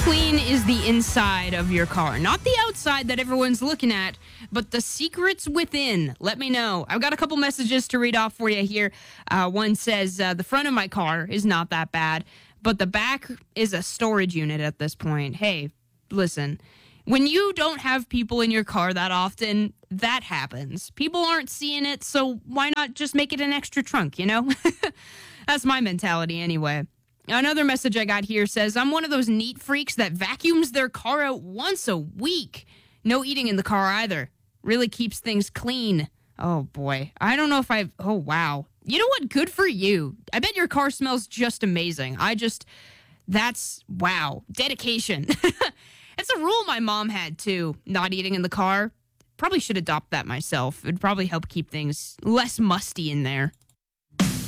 clean is the inside of your car? Not the outside that everyone's looking at, but the secrets within. Let me know. I've got a couple messages to read off for you here. One says, the front of my car is not that bad, but the back is a storage unit at this point. Hey, listen, when you don't have people in your car that often, that happens. People aren't seeing it, so why not just make it an extra trunk, you know? That's my mentality anyway. Another message I got here says, I'm one of those neat freaks that vacuums their car out once a week. No eating in the car either. Really keeps things clean. Oh, boy. I don't know if oh, wow. You know what? Good for you. I bet your car smells just amazing. That's, wow. Dedication. It's a rule my mom had, too. Not eating in the car. Probably should adopt that myself. It'd probably help keep things less musty in there.